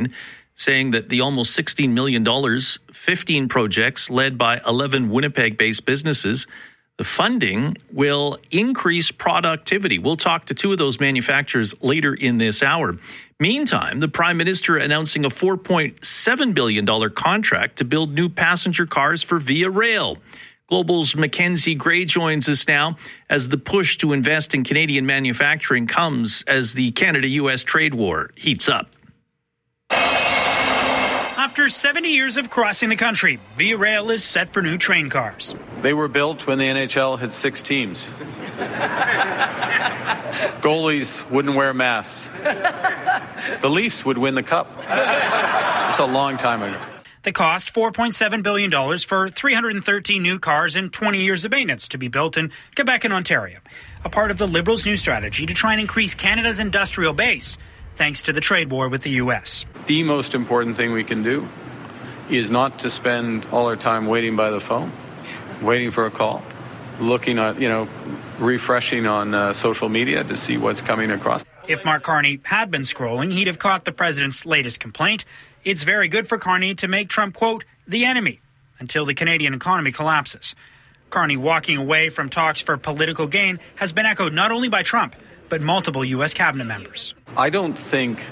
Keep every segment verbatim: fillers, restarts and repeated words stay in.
campaign, saying that the almost sixteen million dollars, fifteen projects led by eleven Winnipeg-based businesses, the funding will increase productivity. We'll talk to two of those manufacturers later in this hour. Meantime, the Prime Minister announcing a four point seven billion dollars contract to build new passenger cars for Via Rail. Global's Mackenzie Gray joins us now as the push to invest in Canadian manufacturing comes as the Canada-U S trade war heats up. After seventy years of crossing the country, Via Rail is set for new train cars. They were built when the N H L had six teams. Goalies wouldn't wear masks. The Leafs would win the cup. It's a long time ago. The cost, four point seven billion dollars for three hundred thirteen new cars and twenty years of maintenance to be built in Quebec and Ontario, a part of the Liberals' new strategy to try and increase Canada's industrial base, thanks to the trade war with the U S. The most important thing we can do is not to spend all our time waiting by the phone, waiting for a call, looking at, you know, refreshing on uh, social media to see what's coming across. If Mark Carney had been scrolling, he'd have caught the president's latest complaint. It's very good for Carney to make Trump, quote, the enemy until the Canadian economy collapses. Carney walking away from talks for political gain has been echoed not only by Trump, but multiple U S cabinet members. I don't think,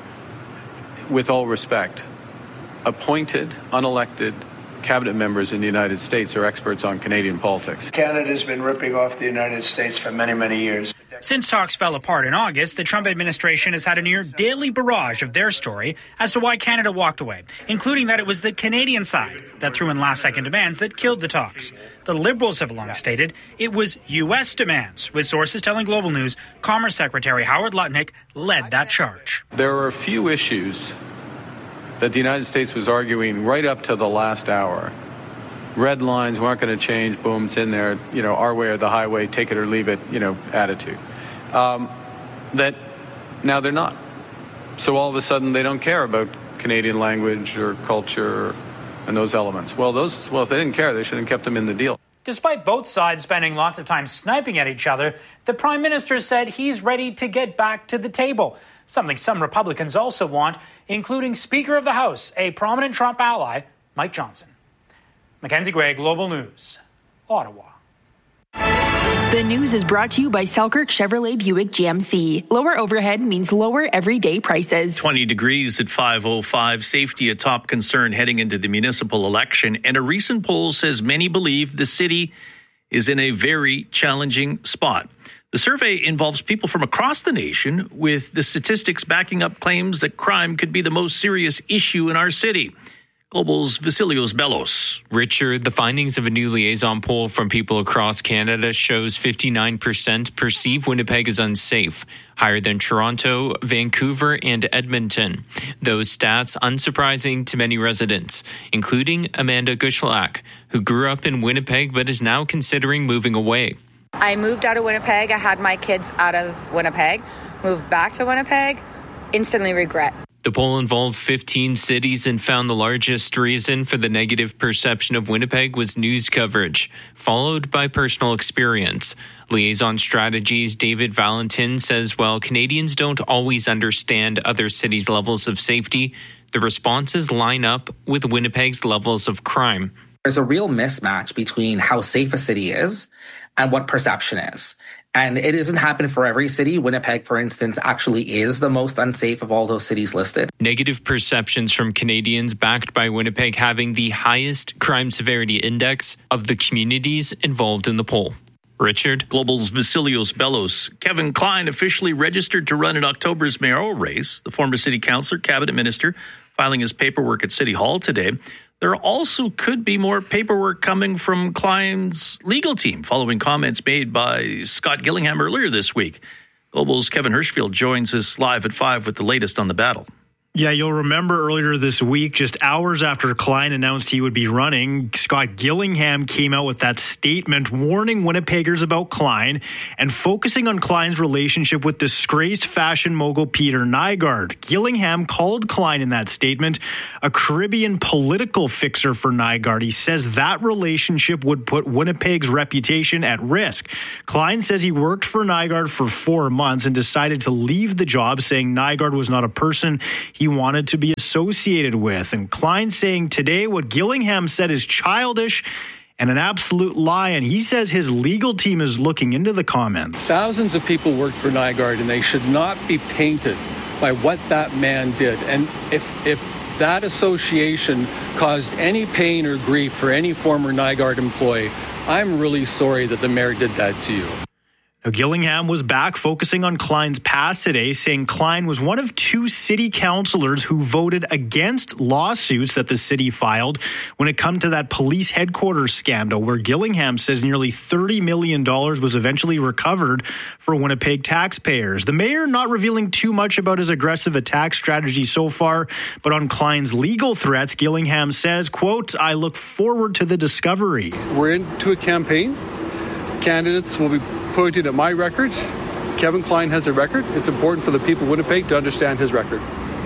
with all respect, appointed, unelected cabinet members in the United States are experts on Canadian politics. Canada's been ripping off the United States for many, many years. Since talks fell apart in August, the Trump administration has had a near daily barrage of their story as to why Canada walked away, including that it was the Canadian side that threw in last-second demands that killed the talks. The Liberals have long stated it was U S demands, with sources telling Global News Commerce Secretary Howard Lutnick led that charge. There are a few issues that the United States was arguing right up to the last hour. Red lines weren't going to change, boom, it's in there, you know, our way or the highway, take it or leave it, you know, attitude. Um, that now they're not. So all of a sudden they don't care about Canadian language or culture and those elements. Well, those, well, if they didn't care, they should have kept them in the deal. Despite both sides spending lots of time sniping at each other, the Prime Minister said he's ready to get back to the table, something some Republicans also want, including Speaker of the House, a prominent Trump ally, Mike Johnson. Mackenzie Gray, Global News, Ottawa. The news is brought to you by Selkirk Chevrolet Buick G M C. Lower overhead means lower everyday prices. twenty degrees at five oh five. Safety a top concern heading into the municipal election. And a recent poll says many believe the city is in a very challenging spot. The survey involves people from across the nation, with the statistics backing up claims that crime could be the most serious issue in our city. Global's Vasilios Bellos. Richard, the findings of a new liaison poll from people across Canada shows fifty-nine percent perceive Winnipeg as unsafe, higher than Toronto, Vancouver, and Edmonton. Those stats unsurprising to many residents, including Amanda Gushlak, who grew up in Winnipeg but is now considering moving away. I moved out of Winnipeg. I had my kids out of Winnipeg, moved back to Winnipeg, instantly regret. The poll involved fifteen cities and found the largest reason for the negative perception of Winnipeg was news coverage, followed by personal experience. Liaison Strategies' David Valentin says while Canadians don't always understand other cities' levels of safety, the responses line up with Winnipeg's levels of crime. There's a real mismatch between how safe a city is and what perception is. And it doesn't happen for every city. Winnipeg, for instance, actually is the most unsafe of all those cities listed. Negative perceptions from Canadians backed by Winnipeg having the highest crime severity index of the communities involved in the poll. Richard. Global's Vasilios Bellos. Kevin Klein officially registered to run in October's mayoral race. The former city councillor, cabinet minister, filing his paperwork at City Hall today. There also could be more paperwork coming from Klein's legal team following comments made by Scott Gillingham earlier this week. Global's Kevin Hirschfield joins us live at five with the latest on the battle. Yeah, you'll remember earlier this week, just hours after Klein announced he would be running, Scott Gillingham came out with that statement warning Winnipeggers about Klein and focusing on Klein's relationship with disgraced fashion mogul Peter Nygard. Gillingham called Klein in that statement a Caribbean political fixer for Nygard. He says that relationship would put Winnipeg's reputation at risk. Klein says he worked for Nygard for four months and decided to leave the job, saying Nygard was not a person he he wanted to be associated with. And Klein saying today what Gillingham said is childish and an absolute lie, and he says his legal team is looking into the comments. Thousands of people worked for Nygaard, and they should not be painted by what that man did. And if if that association caused any pain or grief for any former Nygaard employee, I'm really sorry that the mayor did that to you. Now, Gillingham was back focusing on Klein's past today, saying Klein was one of two city councillors who voted against lawsuits that the city filed when it come to that police headquarters scandal, where Gillingham says nearly thirty million dollars was eventually recovered for Winnipeg taxpayers. The mayor not revealing too much about his aggressive attack strategy so far, but on Klein's legal threats, Gillingham says, quote, I look forward to the discovery. We're into a campaign. Candidates will be pointing at my record. Kevin Klein has a record. It's important for the people of Winnipeg to understand his record.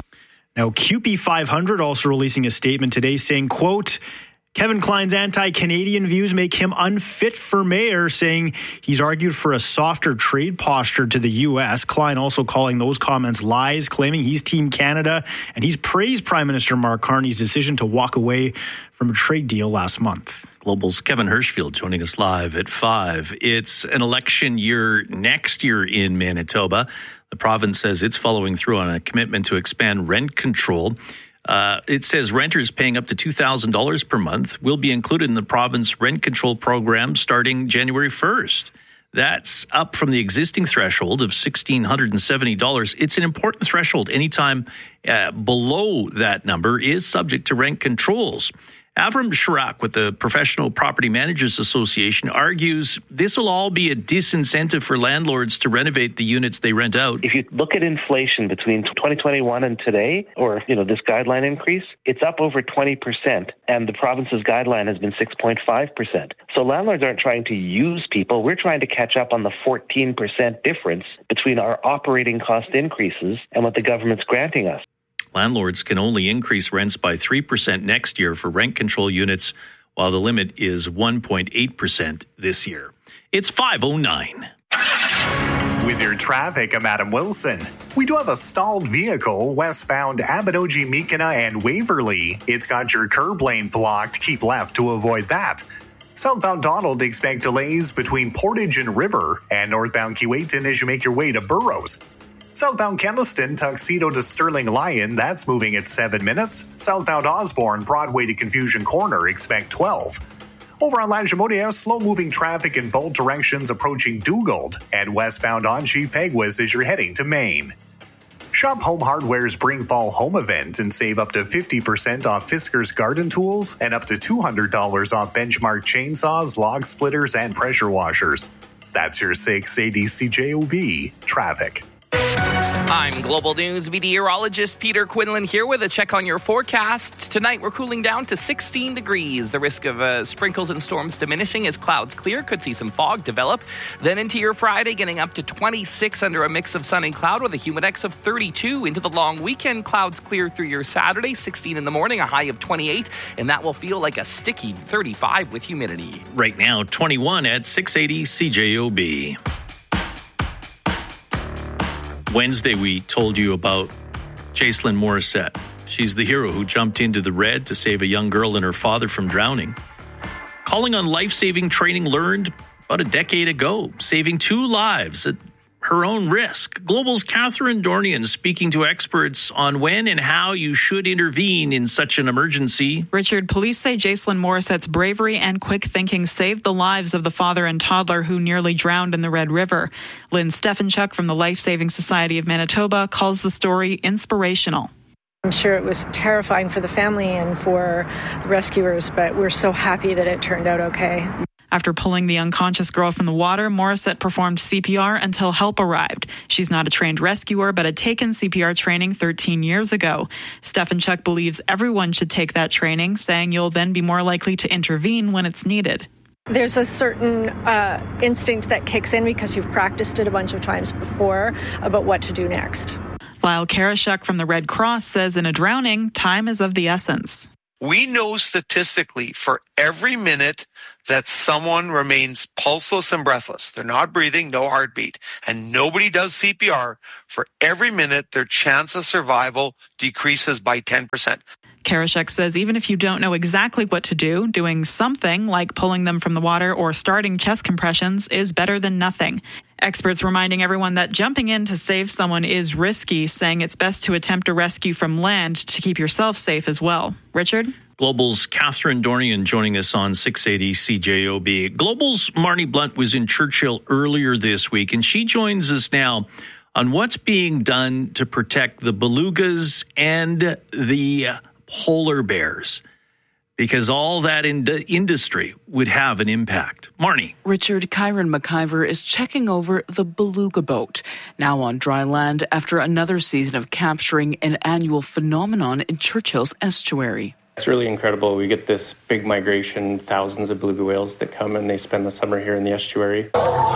Now, Q P five hundred also releasing a statement today saying, quote, Kevin Klein's anti-Canadian views make him unfit for mayor, saying he's argued for a softer trade posture to the U S. Klein also calling those comments lies, claiming he's Team Canada, and he's praised Prime Minister Mark Carney's decision to walk away from a trade deal last month. Global's Kevin Hirschfield joining us live at five. It's an election year next year in Manitoba. The province says it's following through on a commitment to expand rent control. Uh, it says renters paying up to two thousand dollars per month will be included in the province rent control program starting January first. That's up from the existing threshold of one thousand six hundred seventy dollars. It's an important threshold. Anytime uh, below that number is subject to rent controls. Avram Shirak with the Professional Property Managers Association argues this will all be a disincentive for landlords to renovate the units they rent out. If you look at inflation between twenty twenty-one and today, or you know this guideline increase, it's up over twenty percent, and the province's guideline has been six point five percent. So landlords aren't trying to use people. We're trying to catch up on the fourteen percent difference between our operating cost increases and what the government's granting us. Landlords can only increase rents by three percent next year for rent control units, while the limit is one point eight percent this year. It's five oh nine. With your traffic, I'm Adam Wilson. We do have a stalled vehicle westbound Abinogi-Meekina and Waverly. It's got your curb lane blocked. Keep left to avoid that. Southbound Donald, expect delays between Portage and River, and northbound Keewatin as you make your way to Burroughs. Southbound Kendallston, Tuxedo to Sterling Lyon, that's moving at seven minutes. Southbound Osborne, Broadway to Confusion Corner, expect twelve. Over on Lagimodiere, slow-moving traffic in both directions approaching Dugald, and westbound on Chief Peguis as you're heading to Maine. Shop Home Hardware's Bring Fall Home event and save up to fifty percent off Fiskars Garden Tools and up to two hundred dollars off Benchmark chainsaws, log splitters, and pressure washers. That's your six eighty C J O B traffic. I'm Global News meteorologist Peter Quinlan here with a check on your forecast. Tonight we're cooling down to sixteen degrees. The risk of uh, sprinkles and storms diminishing as clouds clear. Could see some fog develop. Then into your Friday, getting up to twenty-six under a mix of sun and cloud with a humidex of thirty-two. Into the long weekend, clouds clear through your Saturday. sixteen in the morning, a high of twenty-eight. And that will feel like a sticky thirty-five with humidity. Right now, twenty-one at six eighty C J O B. Wednesday, we told you about Jacelyn Morissette. She's the hero who jumped into the red to save a young girl and her father from drowning. Calling on life-saving training learned about a decade ago, saving two lives at her own risk. Global's Catherine Dornian speaking to experts on when and how you should intervene in such an emergency. Richard, police say Jacelyn Morissette's bravery and quick thinking saved the lives of the father and toddler who nearly drowned in the Red River. Lynn Stefanchuk from the Life Saving Society of Manitoba calls the story inspirational. I'm sure it was terrifying for the family and for the rescuers, but we're so happy that it turned out okay. After pulling the unconscious girl from the water, Morissette performed C P R until help arrived. She's not a trained rescuer, but had taken C P R training thirteen years ago. Stefanchuk believes everyone should take that training, saying you'll then be more likely to intervene when it's needed. There's a certain uh, instinct that kicks in because you've practiced it a bunch of times before about what to do next. Lyle Karashuk from the Red Cross says in a drowning, time is of the essence. We know statistically for every minute that someone remains pulseless and breathless, they're not breathing, no heartbeat, and nobody does C P R, for every minute their chance of survival decreases by ten percent. Karashek says even if you don't know exactly what to do, doing something like pulling them from the water or starting chest compressions is better than nothing. Experts reminding everyone that jumping in to save someone is risky, saying it's best to attempt a rescue from land to keep yourself safe as well. Richard? Global's Catherine Dornian joining us on six eighty C J O B. Global's Marnie Blunt was in Churchill earlier this week, and she joins us now on what's being done to protect the belugas and the polar bears, because all that in- industry would have an impact. Marnie. Richard, Kyron McIver is checking over the beluga boat, now on dry land after another season of capturing an annual phenomenon in Churchill's estuary. It's really incredible. We get this big migration, thousands of beluga whales that come and they spend the summer here in the estuary.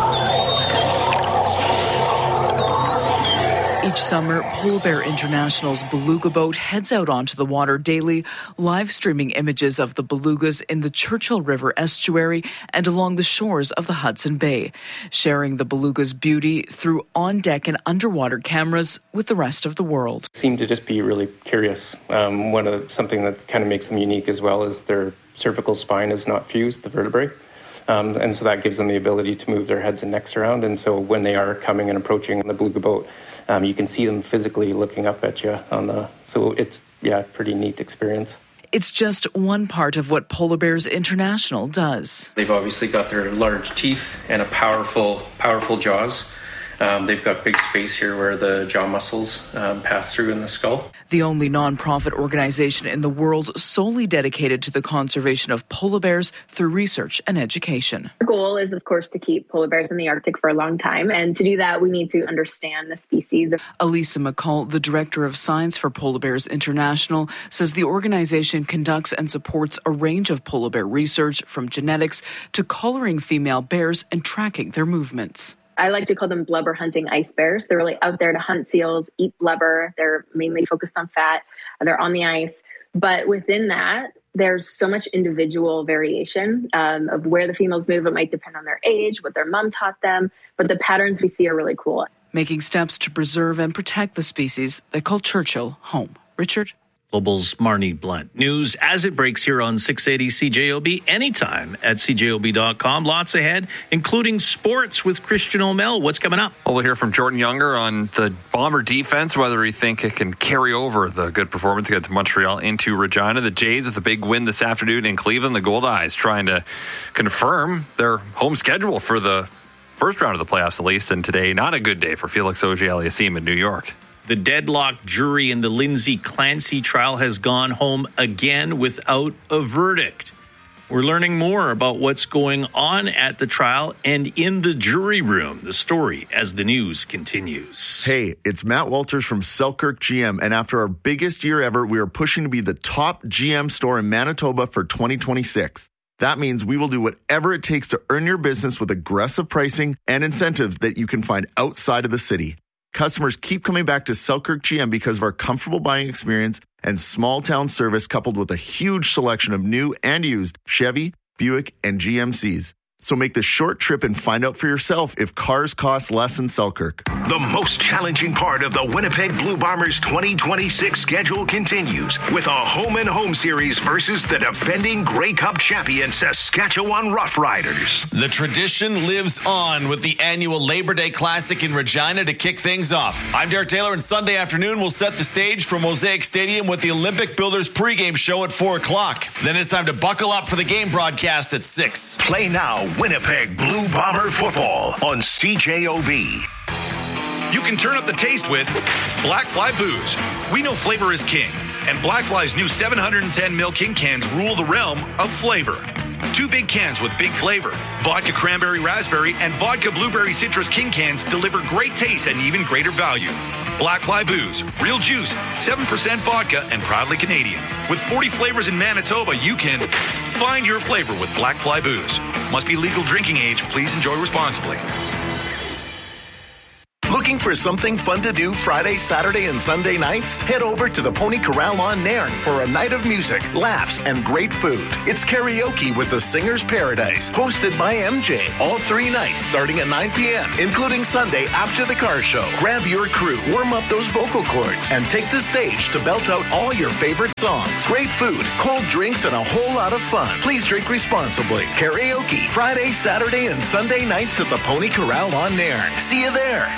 Each summer, Polar Bear International's beluga boat heads out onto the water daily, live streaming images of the belugas in the Churchill River estuary and along the shores of the Hudson Bay, sharing the beluga's beauty through on-deck and underwater cameras with the rest of the world. Seem to just be really curious. Um, one of the, something that kind of makes them unique as well is their cervical spine is not fused, the vertebrae. Um, and so that gives them the ability to move their heads and necks around. And so when they are coming and approaching the beluga boat, um, you can see them physically looking up at you on the, so it's, yeah, pretty neat experience. It's just one part of what Polar Bears International does. They've obviously got their large teeth and a powerful, powerful jaws. Um, they've got big space here where the jaw muscles um, pass through in the skull. The only nonprofit organization in the world solely dedicated to the conservation of polar bears through research and education. Our goal is, of course, to keep polar bears in the Arctic for a long time. And to do that, we need to understand the species. Elisa McCall, the director of science for Polar Bears International, says the organization conducts and supports a range of polar bear research, from genetics to collaring female bears and tracking their movements. I like to call them blubber hunting ice bears. They're really out there to hunt seals, eat blubber. They're mainly focused on fat. They're on the ice. But within that, there's so much individual variation um, of where the females move. It might depend on their age, what their mom taught them. But the patterns we see are really cool. Making steps to preserve and protect the species they call Churchill home. Richard? Global's Marnie Blunt. News as it breaks here on six eighty C J O B, anytime at C J O B dot com. Lots ahead, including sports with Christian O'Mell. What's coming up? Well, we'll hear from Jordan Younger on the Bomber defense, whether we think it can carry over the good performance against Montreal into Regina. The Jays with a big win this afternoon in Cleveland. The Gold Eyes trying to confirm their home schedule for the first round of the playoffs, at least. And today, not a good day for Felix Auger-Aliassime in New York. The deadlocked jury in the Lindsay Clancy trial has gone home again without a verdict. We're learning more about what's going on at the trial and in the jury room. The story as the news continues. Hey, it's Matt Walters from Selkirk G M, and after our biggest year ever, we are pushing to be the top G M store in Manitoba for twenty twenty-six. That means we will do whatever it takes to earn your business with aggressive pricing and incentives that you can find outside of the city. Customers keep coming back to Selkirk G M because of our comfortable buying experience and small town service, coupled with a huge selection of new and used Chevy, Buick, and G M Cs. So make the short trip and find out for yourself if cars cost less in Selkirk. The most challenging part of the Winnipeg Blue Bombers twenty twenty-six schedule continues with a home and home series versus the defending Grey Cup champion Saskatchewan Roughriders. The tradition lives on with the annual Labor Day Classic in Regina to kick things off. I'm Derek Taylor, and Sunday afternoon we'll set the stage for Mosaic Stadium with the Olympic Builders pregame show at four o'clock. Then it's time to buckle up for the game broadcast at six. Play now. Winnipeg Blue Bomber football on C J O B. You can turn up the taste with Black Fly Booze. We know flavor is king, and Black Fly's new seven hundred ten milliliter king cans rule the realm of flavor. Two big cans with big flavor. Vodka Cranberry Raspberry and Vodka Blueberry Citrus king cans deliver great taste and even greater value. Black Fly Booze, real juice, seven percent vodka, and proudly Canadian. With forty flavors in Manitoba, you can find your flavor with Black Fly Booze. Must be legal drinking age. Please enjoy responsibly. Looking for something fun to do Friday, Saturday, and Sunday nights? Head over to the Pony Corral on Nairn for a night of music, laughs, and great food. It's karaoke with the Singer's Paradise, hosted by M J. All three nights starting at nine p.m., including Sunday after the car show. Grab your crew, warm up those vocal cords, and take the stage to belt out all your favorite songs. Great food, cold drinks, and a whole lot of fun. Please drink responsibly. Karaoke, Friday, Saturday, and Sunday nights at the Pony Corral on Nairn. See you there.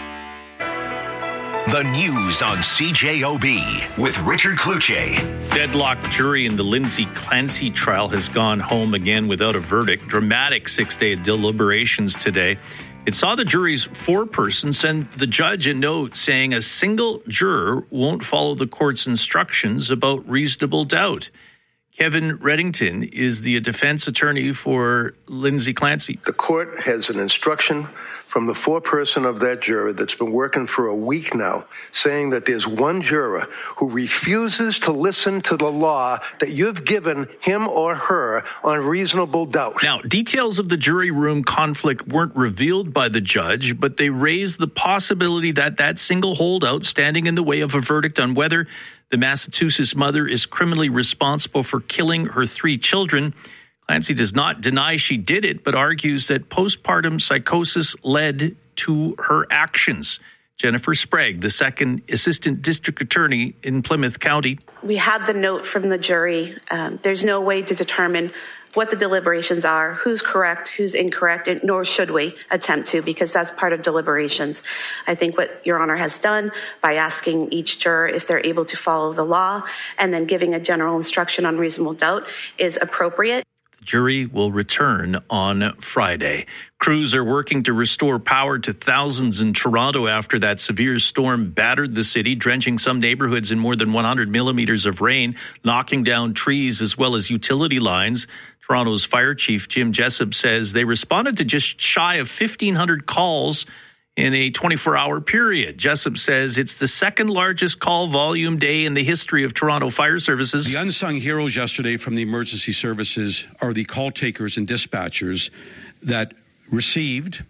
The news on C J O B with Richard Kluche. Deadlocked jury in the Lindsay Clancy trial has gone home again without a verdict. Dramatic six-day deliberations today. It saw the jury's foreperson send the judge a note saying a single juror won't follow the court's instructions about reasonable doubt. Kevin Reddington is the defense attorney for Lindsay Clancy. The court has an instruction from the foreperson of that juror that's been working for a week now, saying that there's one juror who refuses to listen to the law that you've given him or her on reasonable doubt. Now, details of the jury room conflict weren't revealed by the judge, but they raised the possibility that that single holdout standing in the way of a verdict on whether the Massachusetts mother is criminally responsible for killing her three children. Clancy does not deny she did it, but argues that postpartum psychosis led to her actions. Jennifer Sprague, the second assistant district attorney in Plymouth County. We had the note from the jury. Um, there's no way to determine what the deliberations are, who's correct, who's incorrect, and nor should we attempt to, because that's part of deliberations. I think what Your Honor has done by asking each juror if they're able to follow the law and then giving a general instruction on reasonable doubt is appropriate. The jury will return on Friday. Crews are working to restore power to thousands in Toronto after that severe storm battered the city, drenching some neighborhoods in more than one hundred millimeters of rain, knocking down trees as well as utility lines. Toronto's fire chief, Jim Jessup, says they responded to just shy of fifteen hundred calls in a twenty-four hour period. Jessup says it's the second largest call volume day in the history of Toronto Fire Services. The unsung heroes yesterday from the emergency services are the call takers and dispatchers that received,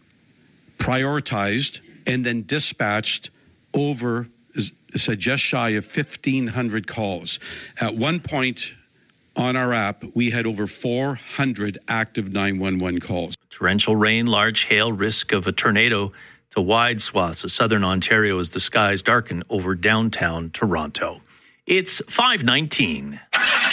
prioritized, and then dispatched over, as I said, just shy of fifteen hundred calls. At one point, on our app, we had over four hundred active nine one one calls. Torrential rain, large hail, risk of a tornado to wide swaths of southern Ontario as the skies darken over downtown Toronto. It's five nineteen.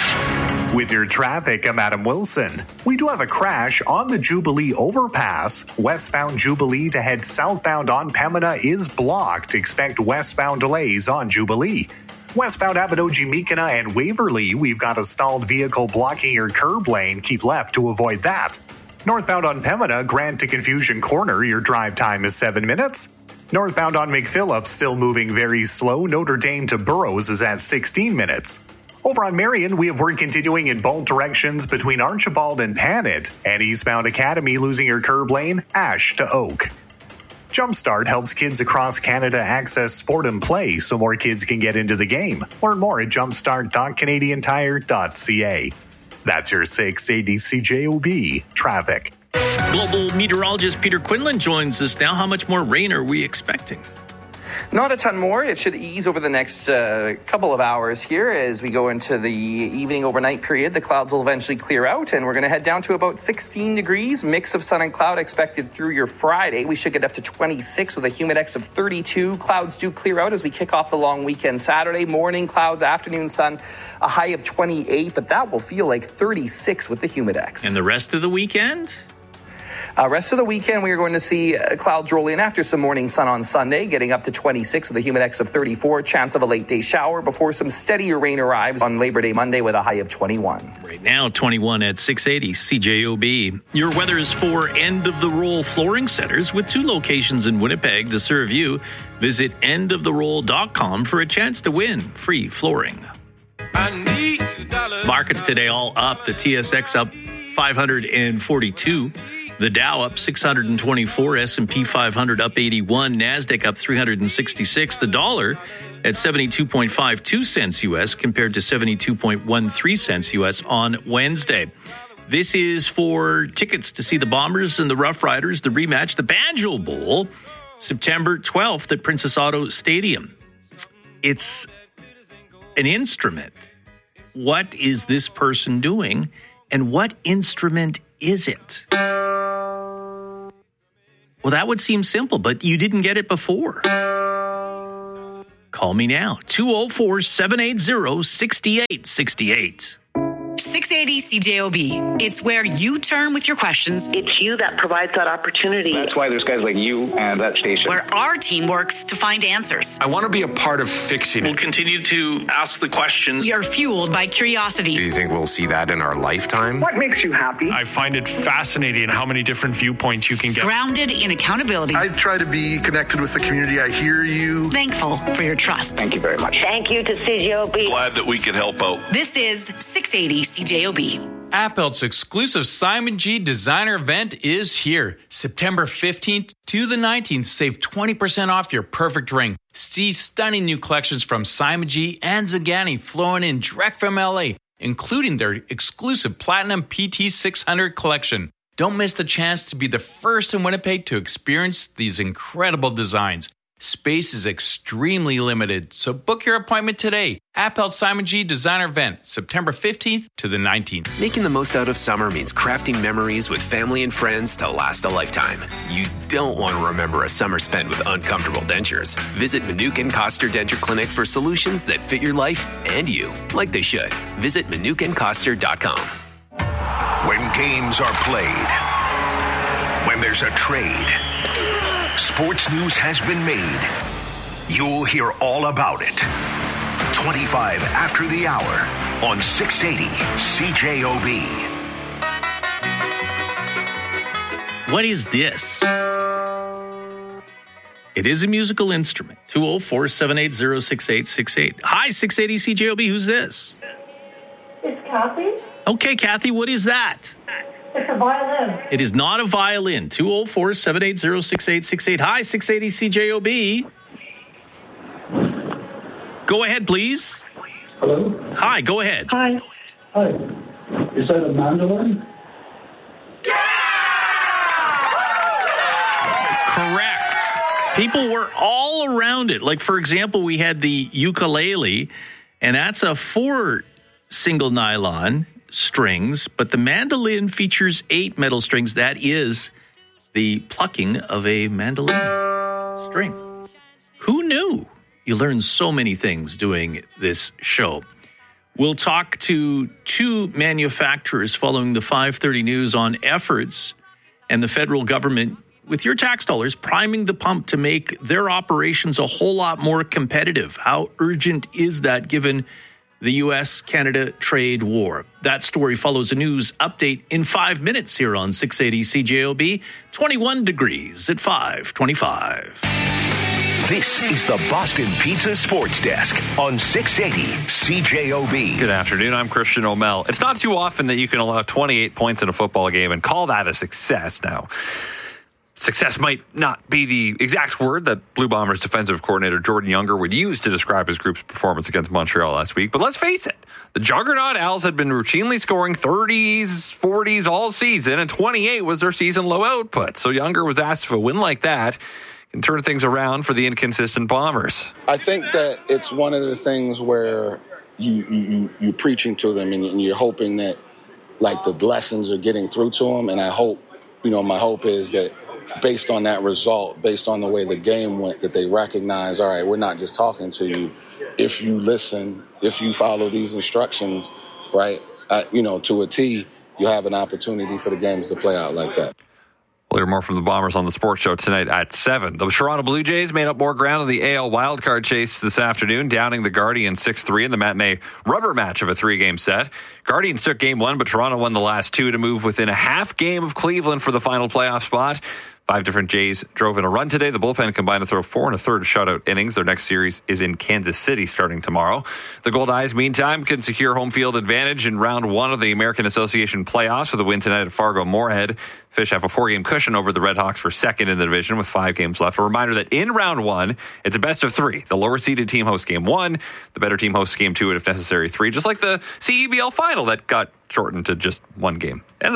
With your traffic, I'm Adam Wilson. We do have a crash on the Jubilee overpass. Westbound Jubilee to head southbound on Pembina is blocked. Expect westbound delays on Jubilee. Westbound Abinogi-Meekina and Waverly, we've got a stalled vehicle blocking your curb lane. Keep left to avoid that. Northbound on Pembina, Grant to Confusion Corner, your drive time is seven minutes. Northbound on McPhillips, still moving very slow. Notre Dame to Burroughs is at sixteen minutes. Over on Marion, we have work continuing in both directions between Archibald and Panet. And eastbound Academy, losing your curb lane, Ash to Oak. Jumpstart helps kids across Canada access sport and play so more kids can get into the game. Learn more at jumpstart dot canadian tire dot c a. That's your six eighty C J O B traffic. Global meteorologist Peter Quinlan joins us now. How much more rain are we expecting? Not a ton more. It should ease over the next uh, couple of hours here as we go into the evening overnight period. The clouds will eventually clear out, and we're going to head down to about sixteen degrees. Mix of sun and cloud expected through your Friday. We should get up to twenty-six with a humidex of thirty-two. Clouds do clear out as we kick off the long weekend. Saturday morning clouds, afternoon sun, a high of twenty-eight, but that will feel like thirty-six with the humidex. And the rest of the weekend? Uh, rest of the weekend, we are going to see uh, clouds roll in after some morning sun on Sunday, getting up to twenty-six with a humidex of thirty-four. Chance of a late day shower before some steadier rain arrives on Labor Day Monday with a high of twenty-one. Right now, twenty-one at six eighty C J O B. Your weather is for End of the Roll Flooring Centers with two locations in Winnipeg to serve you. Visit end of the roll dot com for a chance to win free flooring. Markets today all up. The T S X up five hundred forty-two. The Dow up six hundred twenty-four, S and P five hundred up eighty-one, NASDAQ up three hundred sixty-six. The dollar at seventy-two point five two cents U S compared to seventy-two point one three cents U S on Wednesday. This is for tickets to see the Bombers and the Rough Riders, the rematch, the Banjo Bowl. September twelfth at Princess Auto Stadium. It's an instrument. What is this person doing, and what instrument is it? Well, that would seem simple, but you didn't get it before. Call me now, two oh four, seven eight zero, six eight six eight. six eighty C J O B. It's where you turn with your questions. It's you that provides that opportunity. That's why there's guys like you and that station. Where our team works to find answers. I want to be a part of fixing it. We'll continue to ask the questions. We are fueled by curiosity. Do you think we'll see that in our lifetime? What makes you happy? I find it fascinating how many different viewpoints you can get. Grounded in accountability. I try to be connected with the community. I hear you. Thankful for your trust. Thank you very much. Thank you to C J O B. Glad that we could help out. This is six eighty C J O B. Appelt's exclusive Simon G designer event is here. September fifteenth to the nineteenth. Save twenty percent off your perfect ring. See stunning new collections from Simon G and Zagani flowing in direct from L A, including their exclusive Platinum P T six hundred collection. Don't miss the chance to be the first in Winnipeg to experience these incredible designs. Space is extremely limited, so book your appointment today. Appelt Simon G Designer Event, September fifteenth to the nineteenth. Making the most out of summer means crafting memories with family and friends to last a lifetime. You don't want to remember a summer spent with uncomfortable dentures. Visit Manukin Koster Denture Clinic for solutions that fit your life and you, like they should. Visit Manukin Koster dot com. When games are played, when there's a trade, sports news has been made. You'll hear all about it. twenty-five after the hour on six eighty C J O B. What is this? It is a musical instrument. two oh four, seven eight zero, six eight six eight. Hi, six eighty C J O B. Who's this? It's Kathy. Okay, Kathy, what is that? It's a violin. It is not a violin. two oh four, seven eight zero, six eight six eight. Hi, six eighty C J O B. Go ahead, please. Hello? Hi, go ahead. Hi. Hi. Is that a mandolin? Correct. People were all around it. Like, for example, we had the ukulele, and that's a four single nylon strings, but the mandolin features eight metal strings. That is the plucking of a mandolin string. Who knew? You learn so many things doing this show. We'll talk to two manufacturers following the five thirty news on efforts and the federal government, with your tax dollars, priming the pump to make their operations a whole lot more competitive. How urgent is that given the U S Canada trade war? That story follows a news update in five minutes here on six eighty C J O B. twenty-one degrees at five twenty-five. This is the Boston Pizza Sports Desk on six eighty C J O B. Good afternoon. I'm Christian O'Mell. It's not too often that you can allow twenty-eight points in a football game and call that a success. Now, success might not be the exact word that Blue Bombers defensive coordinator Jordan Younger would use to describe his group's performance against Montreal last week. But let's face it, the Juggernaut Owls had been routinely scoring thirties, forties all season, and twenty-eight was their season low output. So Younger was asked if a win like that can turn things around for the inconsistent Bombers. I think that it's one of the things where you, you, you're preaching to them and, and you're hoping that, like, the lessons are getting through to them. And I hope, you know, my hope is that based on that result, based on the way the game went, that they recognize, all right, we're not just talking to you. If you listen, if you follow these instructions, right, uh, you know, to a T, you have an opportunity for the games to play out like that. We'll hear more from the Bombers on the Sports Show tonight at seven. The Toronto Blue Jays made up more ground in the A L wildcard chase this afternoon, downing the Guardians six three in the matinee rubber match of a three-game set. Guardians took game one, but Toronto won the last two to move within a half game of Cleveland for the final playoff spot. Five different Jays drove in a run today. The bullpen combined to throw four and a third shutout innings. Their next series is in Kansas City starting tomorrow. The Gold Eyes, meantime, can secure home field advantage in round one of the American Association playoffs with a win tonight at Fargo-Moorhead. Fish have a four-game cushion over the Redhawks for second in the division with five games left. A reminder that in round one, it's a best of three. The lower-seeded team hosts game one. The better team hosts game two, and if necessary, three. Just like the C E B L final that got shortened to just one game. Ended up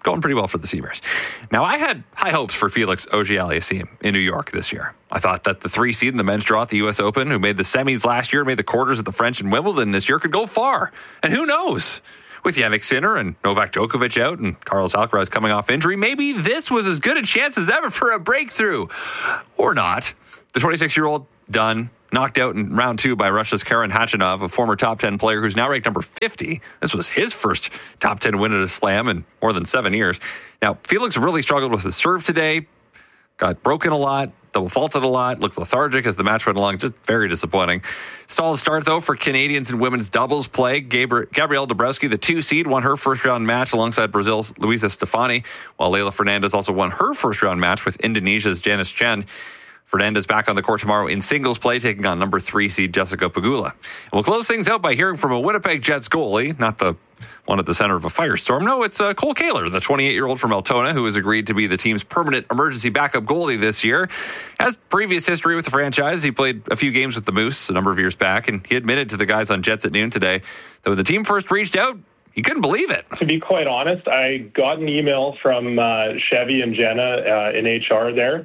going pretty well for the Seabears. Now, I had high hopes for Felix Auger-Aliassime in New York this year. I thought that the three seed in the men's draw at the U S Open, who made the semis last year, made the quarters at the French and Wimbledon this year, could go far. And who knows? With Jannik Sinner and Novak Djokovic out and Carlos Alcaraz coming off injury, maybe this was as good a chance as ever for a breakthrough. Or not. The twenty-six-year-old done. Knocked out in round two by Russia's Karen Khachanov, a former top ten player who's now ranked number fifty. This was his first top ten win at a slam in more than seven years. Now, Felix really struggled with his serve today, got broken a lot, double faulted a lot, looked lethargic as the match went along. Just very disappointing. Solid start, though, for Canadians in women's doubles play. Gabri- Gabrielle Dabrowski, the two seed, won her first-round match alongside Brazil's Luisa Stefani, while Leylah Fernandez also won her first-round match with Indonesia's Janice Chen. Fernandez back on the court tomorrow in singles play, taking on number three seed Jessica Pegula. And we'll close things out by hearing from a Winnipeg Jets goalie, not the one at the center of a firestorm. No, it's uh, Cole Kaler, the twenty-eight-year-old from Altona, who has agreed to be the team's permanent emergency backup goalie this year. Has previous history with the franchise. He played a few games with the Moose a number of years back, and he admitted to the guys on Jets at Noon today that when the team first reached out, he couldn't believe it. To be quite honest, I got an email from uh, Chevy and Jenna uh, in H R there.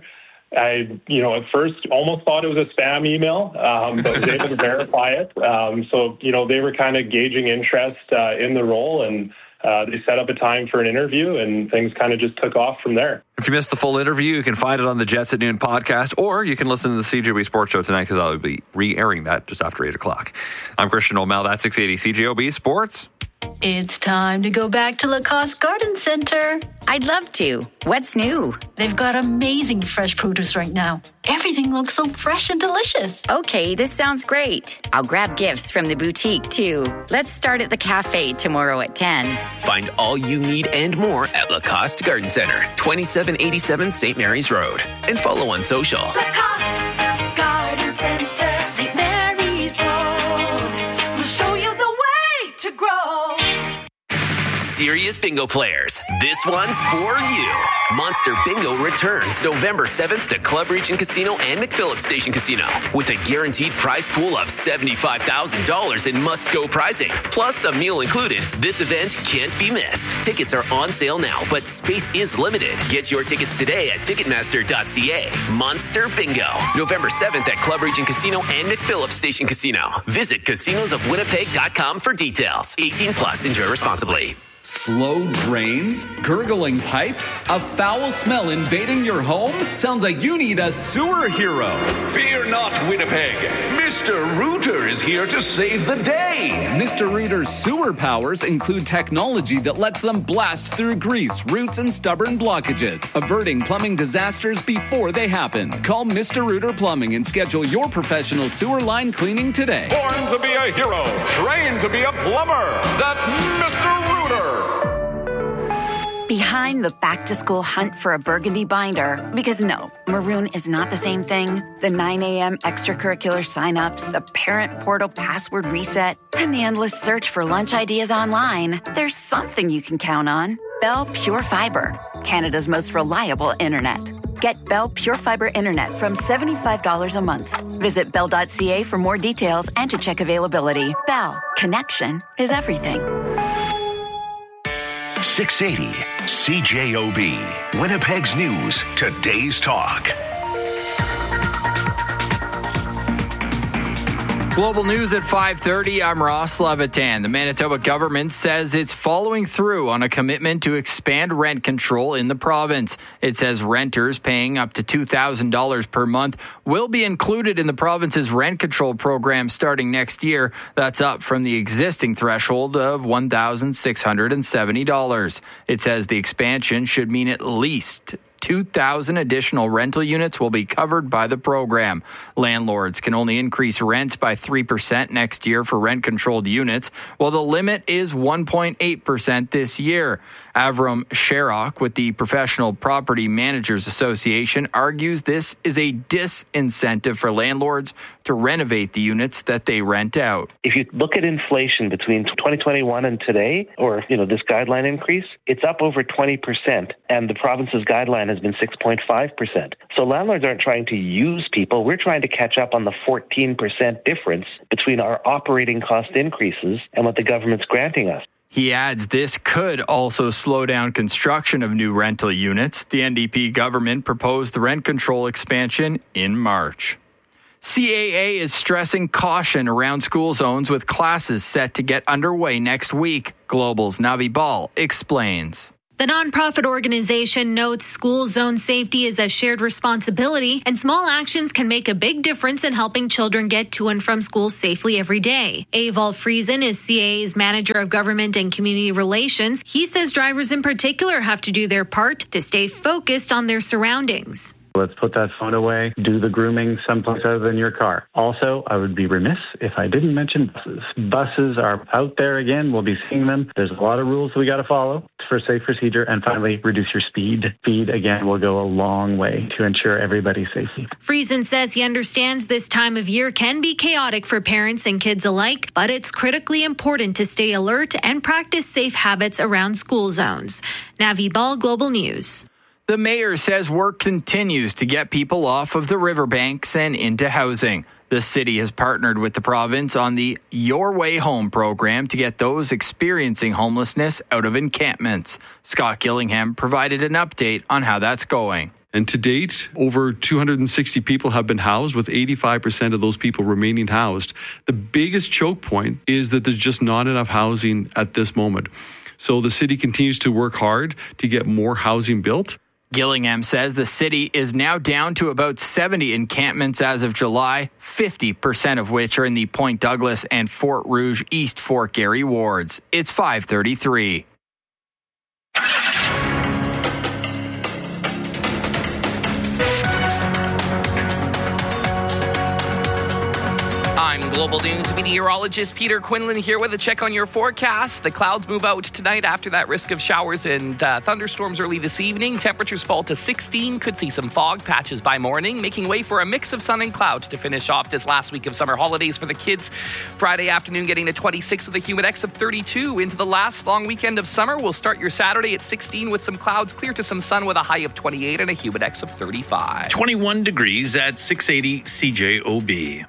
I, you know, at first almost thought it was a spam email, um, but was able to verify it. Um, so, you know, they were kind of gauging interest uh, in the role, and uh, they set up a time for an interview, and things kind of just took off from there. If you missed the full interview, you can find it on the Jets at Noon podcast, or you can listen to the C J O B Sports Show tonight, because I'll be re-airing that just after eight o'clock. I'm Christian O'Mell. That's six eighty C J O B Sports. It's time to go back to Lacoste Garden Center. I'd love to. What's new? They've got amazing fresh produce right now. Everything looks so fresh and delicious. Okay, this sounds great. I'll grab gifts from the boutique, too. Let's start at the cafe tomorrow at ten. Find all you need and more at Lacoste Garden Center, twenty-seven eighty-seven Saint Mary's Road. And follow on social. Lacoste Garden Center, Saint Mary's Road. We'll show you the way to grow. Serious bingo players, this one's for you. Monster Bingo returns November seventh to Club Region Casino and McPhillips Station Casino with a guaranteed prize pool of seventy-five thousand dollars in must-go prizing, plus a meal included. This event can't be missed. Tickets are on sale now, but space is limited. Get your tickets today at ticketmaster dot c a. Monster Bingo, November seventh at Club Region Casino and McPhillips Station Casino. Visit casinos of winnipeg dot com for details. eighteen plus, enjoy responsibly. Slow drains? Gurgling pipes? A foul smell invading your home? Sounds like you need a sewer hero. Fear not, Winnipeg. Mister Rooter is here to save the day. Mister Rooter's sewer powers include technology that lets them blast through grease, roots, and stubborn blockages, averting plumbing disasters before they happen. Call Mister Rooter Plumbing and schedule your professional sewer line cleaning today. Born to be a hero, trained to be a plumber. That's Mister Rooter. Behind the back-to-school hunt for a burgundy binder, because no, maroon is not the same thing. The nine a.m. extracurricular signups, the parent portal password reset, and the endless search for lunch ideas online. There's something you can count on. Bell Pure Fiber, Canada's most reliable internet. Get Bell Pure Fiber Internet from seventy-five dollars a month. Visit bell dot c a for more details and to check availability. Bell, connection is everything. six eighty C J O B, Winnipeg's News, Today's Talk. Global News at five thirty, I'm Ross Levitan. The Manitoba government says it's following through on a commitment to expand rent control in the province. It says renters paying up to two thousand dollars per month will be included in the province's rent control program starting next year. That's up from the existing threshold of one thousand six hundred seventy dollars. It says the expansion should mean at least two thousand additional rental units will be covered by the program. Landlords can only increase rents by three percent next year for rent-controlled units, while the limit is one point eight percent this year. Avram Sherrock with the Professional Property Managers Association argues this is a disincentive for landlords to renovate the units that they rent out. If you look at inflation between twenty twenty-one and today, or you know this guideline increase, it's up over twenty percent, and the province's guideline has been six point five percent. So landlords aren't trying to use people. We're trying to catch up on the fourteen percent difference between our operating cost increases and what the government's granting us. He adds this could also slow down construction of new rental units. The N D P government proposed the rent control expansion in March. C A A is stressing caution around school zones with classes set to get underway next week. Global's Navi Ball explains. The nonprofit organization notes school zone safety is a shared responsibility, and small actions can make a big difference in helping children get to and from school safely every day. Aval Friesen is C A A's Manager of Government and Community Relations. He says drivers in particular have to do their part to stay focused on their surroundings. Let's put that phone away. Do the grooming someplace other than your car. Also, I would be remiss if I didn't mention buses. Buses are out there again. We'll be seeing them. There's a lot of rules we got to follow for safe procedure. And finally, reduce your speed. Speed, again, will go a long way to ensure everybody's safety. Friesen says he understands this time of year can be chaotic for parents and kids alike, but it's critically important to stay alert and practice safe habits around school zones. Navi Ball, Global News. The mayor says work continues to get people off of the riverbanks and into housing. The city has partnered with the province on the Your Way Home program to get those experiencing homelessness out of encampments. Scott Gillingham provided an update on how that's going. And to date, over two hundred sixty people have been housed, with eighty-five percent of those people remaining housed. The biggest choke point is that there's just not enough housing at this moment. So the city continues to work hard to get more housing built. Gillingham says the city is now down to about seventy encampments as of July, fifty percent of which are in the Point Douglas and Fort Rouge East Fort Garry wards. It's five thirty-three. I'm Global News meteorologist Peter Quinlan here with a check on your forecast. The clouds move out tonight after that risk of showers and uh, thunderstorms early this evening. Temperatures fall to sixteen. Could see some fog patches by morning, making way for a mix of sun and clouds to finish off this last week of summer holidays for the kids. Friday afternoon getting to twenty-six with a humid X of thirty-two. Into the last long weekend of summer, we'll start your Saturday at sixteen with some clouds, clear to some sun with a high of twenty-eight and a humid X of thirty-five. twenty-one degrees at six eighty C J O B.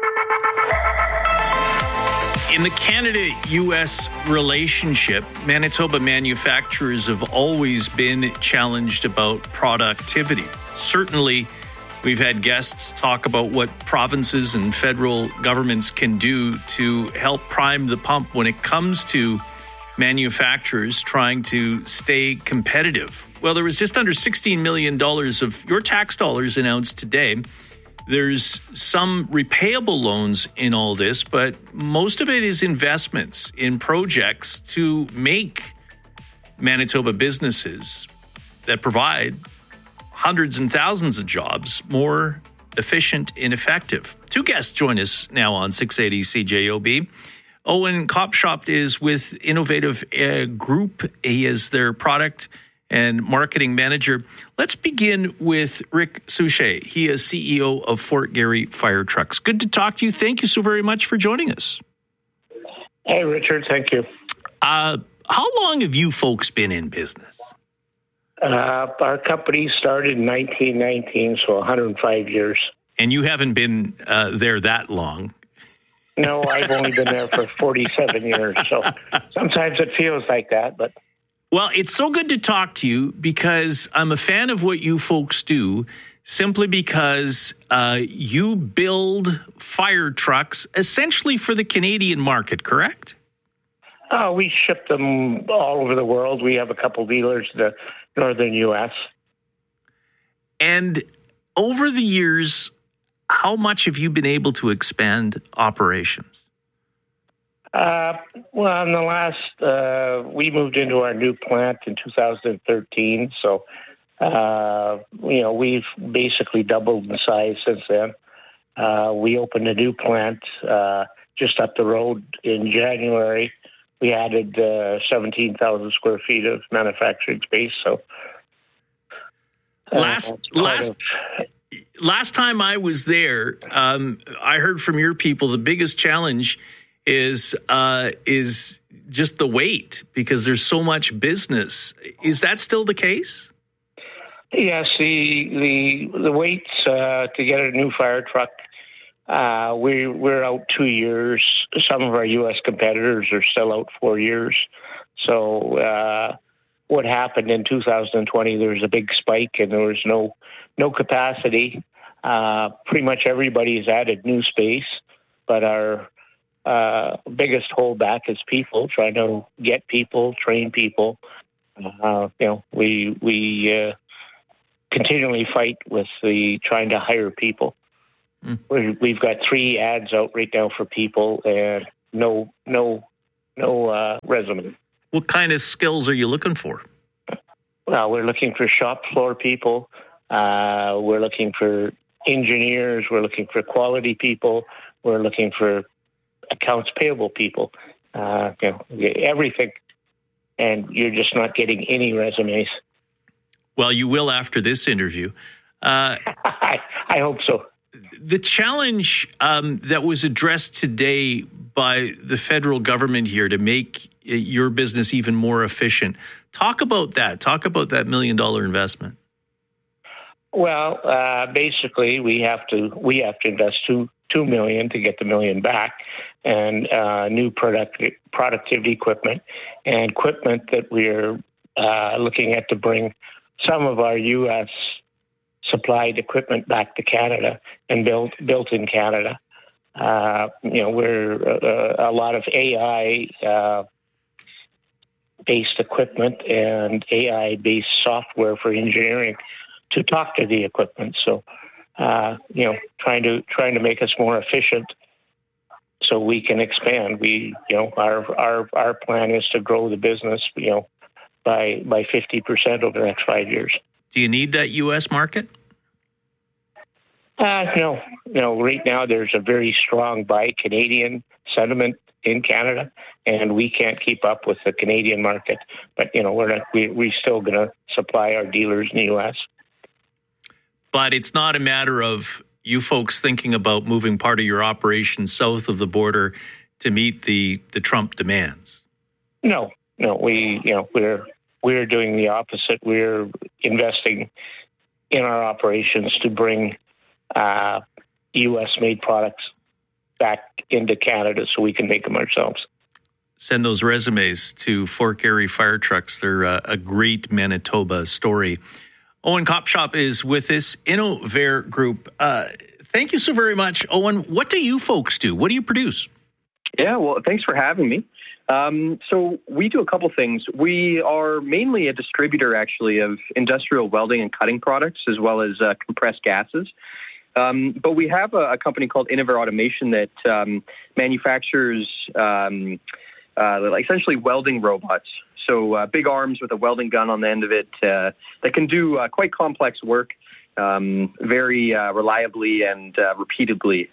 In the Canada-U S relationship, Manitoba manufacturers have always been challenged about productivity. Certainly, we've had guests talk about what provinces and federal governments can do to help prime the pump when it comes to manufacturers trying to stay competitive. Well, there was just under sixteen million dollars of your tax dollars announced today. There's some repayable loans in all this, but most of it is investments in projects to make Manitoba businesses that provide hundreds and thousands of jobs more efficient and effective. Two guests join us now on six eighty C J O B. Owen Kopshop is with Innovative uh, Group. He is their product and marketing manager. Let's begin with Rick Souchet. He is C E O of Fort Garry Fire Trucks. Good to talk to you. Thank you so very much for joining us. Hey, Richard. Thank you. Uh, how long have you folks been in business? Uh, our company started in nineteen nineteen, so one hundred five years. And you haven't been uh, there that long. No, I've only been there for forty-seven years, so sometimes it feels like that, but... Well, it's so good to talk to you because I'm a fan of what you folks do, simply because uh, you build fire trucks essentially for the Canadian market, correct? Uh, we ship them all over the world. We have a couple dealers in the northern U S. And over the years, how much have you been able to expand operations? Uh, well, in the last, uh, we moved into our new plant in two thousand thirteen. So, uh, you know, we've basically doubled in size since then. Uh, we opened a new plant, uh, just up the road in January. We added, uh, seventeen thousand square feet of manufacturing space. So, uh, last, last, of- last time I was there, um, I heard from your people, the biggest challenge is uh, is just the wait, because there's so much business. Is that still the case? Yes, the the the waits uh, to get a new fire truck Uh, we, we're out two years. Some of our U S competitors are still out four years. So uh, what happened in two thousand twenty, there was a big spike and there was no no capacity. Uh, pretty much everybody's added new space, but our uh, biggest holdback is people, trying to get people, train people. Uh, you know, we we uh, continually fight with the trying to hire people. Mm. We're, we've got three ads out right now for people, and no no no uh, resume. What kind of skills are you looking for? Well, we're looking for shop floor people. Uh, we're looking for engineers. We're looking for quality people. We're looking for accounts payable people. Uh, you know, everything. And you're just not getting any resumes. Well, you will after this interview. Uh, I, I hope so. The challenge um, that was addressed today by the federal government here to make your business even more efficient. Talk about that. Talk about that million dollar investment. Well, uh, basically, we have to we have to invest two two million to get the million back, and uh, new product productivity equipment and equipment that we're uh, looking at to bring some of our U S supplied equipment back to Canada and built built in Canada. Uh, you know, we're uh, a lot of A I uh, based equipment and A I based software for engineering to talk to the equipment. So, uh, you know, trying to trying to make us more efficient so we can expand. We, you know, our our our plan is to grow the business, you know, by by fifty percent over the next five years. Do you need that U S market? Uh, no, no. Right now, there's a very strong buy Canadian sentiment in Canada, and we can't keep up with the Canadian market. But you know, we're not, we we still going to supply our dealers in the U S. But it's not a matter of you folks thinking about moving part of your operation south of the border to meet the, the Trump demands. No, no. We, you know, we're we're doing the opposite. We're investing in our operations to bring uh, U S-made products back into Canada so we can make them ourselves. Send those resumes to Fort Garry Fire Trucks. They're uh, a great Manitoba story. Owen Kopshop is with us, Innovair Group. Uh, thank you so very much, Owen. What do you folks do? What do you produce? Yeah, well, thanks for having me. Um, so we do a couple things. We are mainly a distributor, actually, of industrial welding and cutting products, as well as uh, compressed gases. Um, but we have a, a company called Innovair Automation that um, manufactures um, uh, essentially welding robots. So uh, big arms with a welding gun on the end of it uh, that can do uh, quite complex work um, very uh, reliably and uh, repeatedly.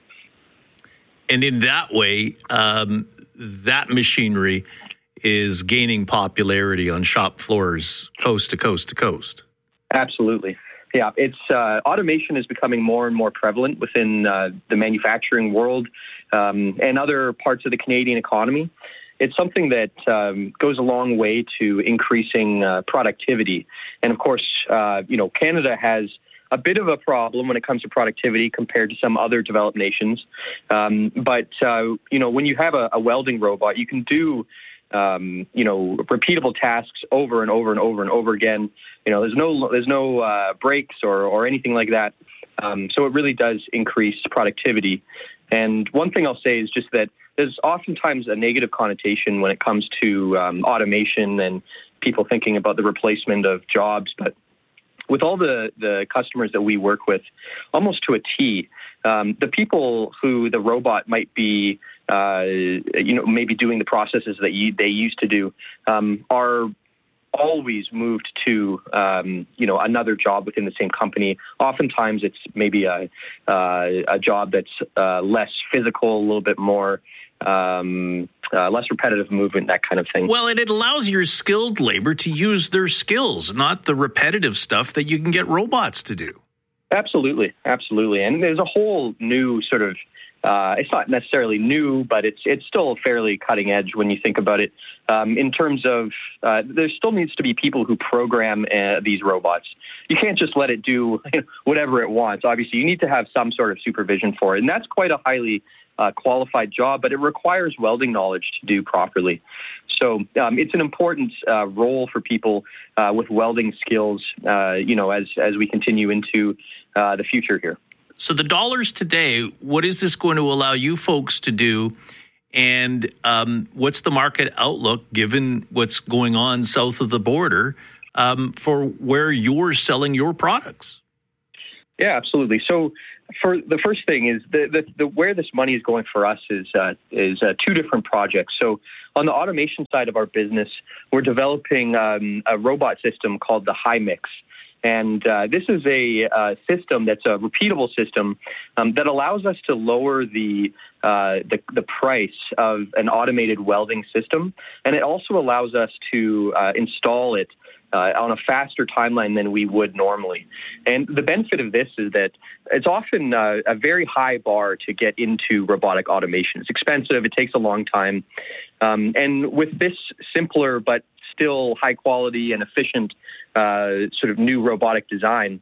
And in that way, um, that machinery is gaining popularity on shop floors coast to coast to coast. Absolutely. Yeah, it's uh, automation is becoming more and more prevalent within uh, the manufacturing world um, and other parts of the Canadian economy. It's something that um, goes a long way to increasing uh, productivity. And of course, uh, you know, Canada has a bit of a problem when it comes to productivity compared to some other developed nations. Um, but, uh, you know, when you have a, a welding robot, you can do, um, you know, repeatable tasks over and over and over and over again. You know, there's no there's no uh, breaks or, or anything like that. Um, so it really does increase productivity. And one thing I'll say is just that there's oftentimes a negative connotation when it comes to um, automation and people thinking about the replacement of jobs. But with all the, the customers that we work with, almost to a T, um, the people who the robot might be, uh, you know, maybe doing the processes that you, they used to do um, are always moved to, um, you know, another job within the same company. Oftentimes it's maybe a, uh, a job that's uh, less physical, a little bit more um, uh, less repetitive movement, that kind of thing. Well, and it allows your skilled labor to use their skills, not the repetitive stuff that you can get robots to do. Absolutely. Absolutely. And there's a whole new sort of uh, it's not necessarily new, but it's it's still fairly cutting edge when you think about it. Um, in terms of, uh, there still needs to be people who program uh, these robots. You can't just let it do whatever it wants. Obviously, you need to have some sort of supervision for it, and that's quite a highly uh, qualified job, but it requires welding knowledge to do properly. So um, it's an important uh, role for people uh, with welding skills, uh, you know, as as we continue into uh, the future here. So the dollars today, what is this going to allow you folks to do? And um, what's the market outlook, given what's going on south of the border, um, for where you're selling your products? Yeah, absolutely. So for the first thing is the, the, the where this money is going for us is uh, is uh, two different projects. So on the automation side of our business, we're developing um, a robot system called the HiMix. And uh, this is a uh, system that's a repeatable system um, that allows us to lower the, uh, the the price of an automated welding system, and it also allows us to uh, install it uh, on a faster timeline than we would normally. And the benefit of this is that it's often uh, a very high bar to get into robotic automation. It's expensive. It takes a long time. Um, and with this simpler but still high quality and efficient uh, sort of new robotic design,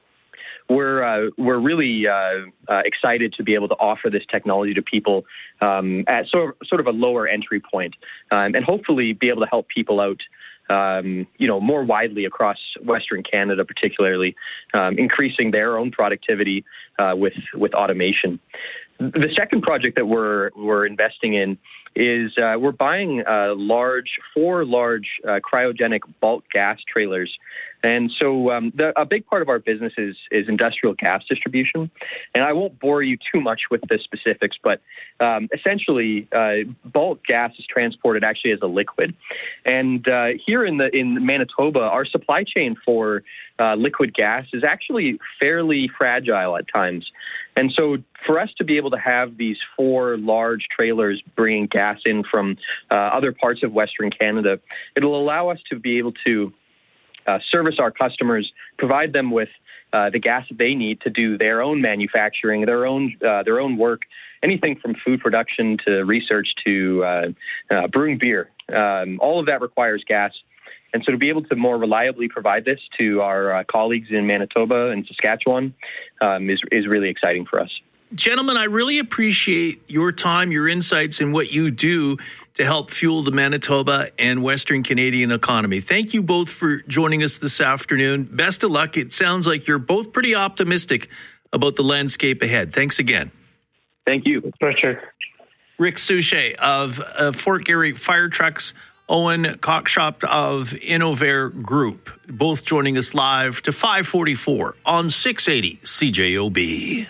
we're uh, we're really uh, uh, excited to be able to offer this technology to people um, at sort of, sort of a lower entry point, um, and hopefully be able to help people out, um, you know, more widely across Western Canada, particularly um, increasing their own productivity uh, with with automation. The second project that we're we're investing in is uh, we're buying uh, large, four large uh, cryogenic bulk gas trailers. And so um, the, a big part of our business is, is industrial gas distribution. And I won't bore you too much with the specifics, but um, essentially uh, bulk gas is transported actually as a liquid. And uh, here in the in Manitoba, our supply chain for uh, liquid gas is actually fairly fragile at times. And so for us to be able to have these four large trailers bringing gas in from uh, other parts of Western Canada, it'll allow us to be able to uh, service our customers, provide them with uh, the gas that they need to do their own manufacturing, their own uh, their own work, anything from food production to research to uh, uh, brewing beer. Um, all of that requires gas. And so to be able to more reliably provide this to our uh, colleagues in Manitoba and Saskatchewan um, is is really exciting for us. Gentlemen, I really appreciate your time, your insights, and what you do to help fuel the Manitoba and Western Canadian economy. Thank you both for joining us this afternoon. Best of luck. It sounds like you're both pretty optimistic about the landscape ahead. Thanks again. Thank you. Richard. Rick Suchet of uh, Fort Garry Fire Trucks, Owen Cockshop of Innovair Group, both joining us live to five forty-four on six eighty C J O B.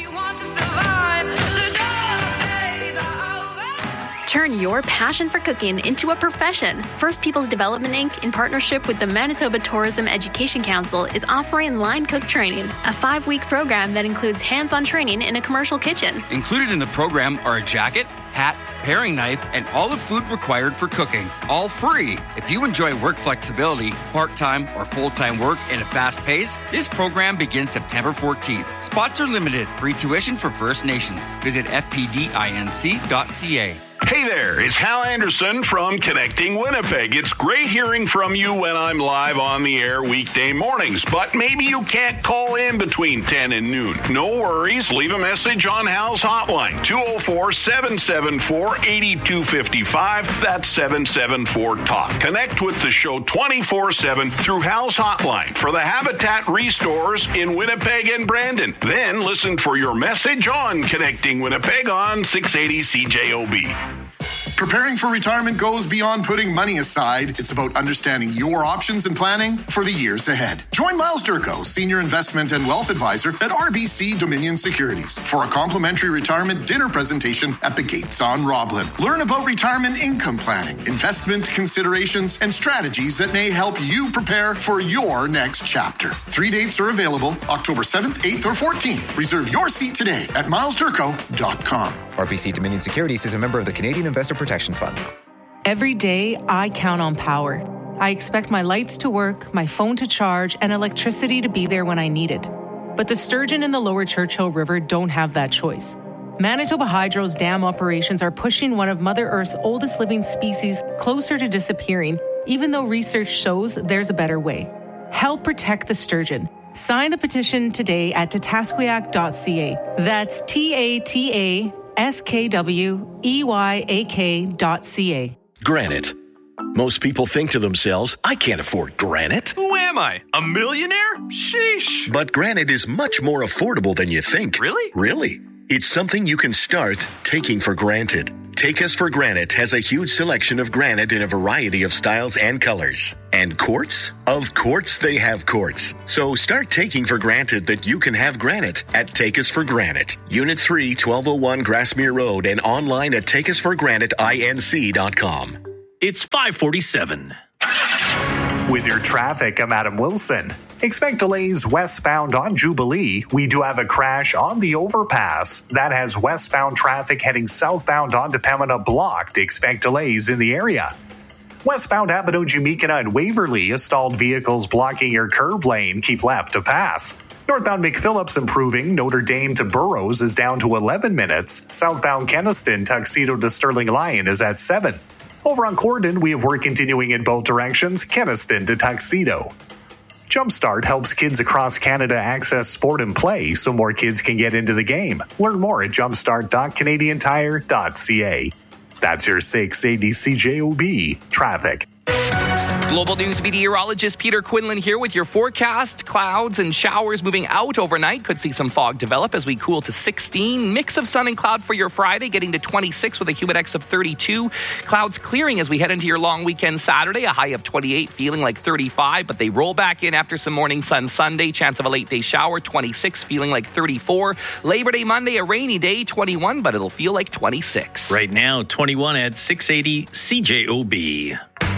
Turn your passion for cooking into a profession. First Peoples Development Incorporated, in partnership with the Manitoba Tourism Education Council, is offering Line Cook Training, a five-week program that includes hands-on training in a commercial kitchen. Included in the program are a jacket, hat, paring knife, and all the food required for cooking. All free. If you enjoy work flexibility, part-time or full-time work in a fast pace, this program begins September fourteenth. Spots are limited. Free tuition for First Nations. Visit f p d inc dot c a. Hey there, it's Hal Anderson from Connecting Winnipeg. It's great hearing from you when I'm live on the air weekday mornings, but maybe you can't call in between ten and noon. No worries, leave a message on Hal's hotline, two oh four, seven seven four, eight two five five. That's seven seven four talk. Connect with the show twenty-four seven through Hal's hotline for the Habitat Restores in Winnipeg and Brandon. Then listen for your message on Connecting Winnipeg on six eighty C J O B. Preparing for retirement goes beyond putting money aside. It's about understanding your options and planning for the years ahead. Join Miles Durko, Senior Investment and Wealth Advisor at R B C Dominion Securities, for a complimentary retirement dinner presentation at the Gates on Roblin. Learn about retirement income planning, investment considerations, and strategies that may help you prepare for your next chapter. Three dates are available, October seventh, eighth, or fourteenth. Reserve your seat today at miles durko dot com. R B C Dominion Securities is a member of the Canadian Investor Protection Fund. Every day, I count on power. I expect my lights to work, my phone to charge, and electricity to be there when I need it. But the sturgeon in the lower Churchill River don't have that choice. Manitoba Hydro's dam operations are pushing one of Mother Earth's oldest living species closer to disappearing, even though research shows there's a better way. Help protect the sturgeon. Sign the petition today at tatasquiac dot c a. That's T A T A S K W E Y A K dot C A. Granite. Most people think to themselves, I can't afford granite. Who am I? A millionaire? Sheesh. But granite is much more affordable than you think. Really? Really. It's something you can start taking for granted. Take Us for Granite has a huge selection of granite in a variety of styles and colors. And quartz? Of course they have quartz. So start taking for granted that you can have granite at Take Us for Granite. Unit three, twelve oh one Grassmere Road, and online at take us for granite inc dot com. It's five forty-seven. With your traffic, I'm Adam Wilson. Expect delays westbound on Jubilee. We do have a crash on the overpass. That has westbound traffic heading southbound onto Pembina blocked. Expect delays in the area. Westbound Abbotsford-Meekina and Waverley, stalled vehicles blocking your curb lane. Keep left to pass. Northbound McPhillips improving. Notre Dame to Burroughs is down to eleven minutes. Southbound Keniston, Tuxedo to Sterling Lion is at seven. Over on Corden, we have work continuing in both directions, Keniston to Tuxedo. Jumpstart helps kids across Canada access sport and play so more kids can get into the game. Learn more at jumpstart dot canadian tire dot c a. That's your six eighty C J O B traffic. Global News meteorologist Peter Quinlan here with your forecast. Clouds and showers moving out overnight. Could see some fog develop as we cool to sixteen. Mix of sun and cloud for your Friday, getting to twenty-six with a humidex of thirty-two. Clouds clearing as we head into your long weekend Saturday. A high of twenty-eight, feeling like thirty-five, but they roll back in after some morning sun Sunday. Chance of a late day shower, twenty-six, feeling like thirty-four. Labor Day Monday, a rainy day, twenty-one, but it'll feel like twenty-six. Right now, twenty-one at six eighty C J O B.